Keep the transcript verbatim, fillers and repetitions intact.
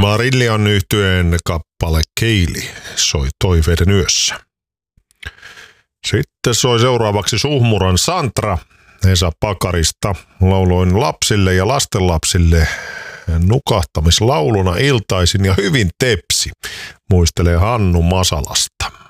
Marillion yhtyeen kappale Keili soi Toiveiden yössä. Sitten soi seuraavaksi Suhmuran Santra Esa Pakarista lauloin lapsille ja lastenlapsille nukahtamislauluna iltaisin ja hyvin tepsi, muistelee Hannu Masalasta.